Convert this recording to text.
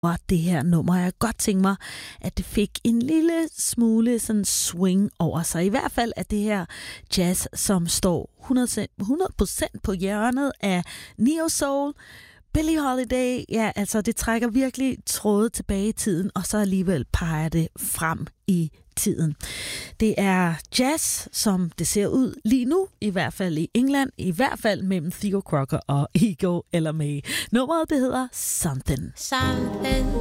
Og det her nummer, jeg godt tænke mig, at det fik en lille smule sådan swing over sig. I hvert fald er det her jazz, som står 100% på hjørnet af neo soul. Billie Holiday, ja, altså det trækker virkelig trådet tilbage i tiden, og så alligevel peger det frem i tiden. Det er jazz, som det ser ud lige nu, i hvert fald i England, i hvert fald mellem Theo Crocker og Ego eller May. Nummeret, det hedder Something. Something